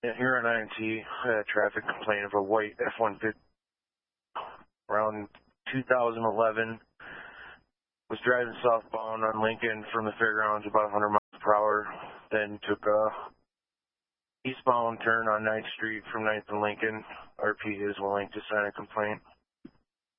Yeah, here on INT, I had a traffic complaint of a white F-150 around 2011. Was driving southbound on Lincoln from the fairgrounds about 100 miles per hour. Then took a eastbound turn on 9th Street from 9th and Lincoln. RP is willing to sign a complaint.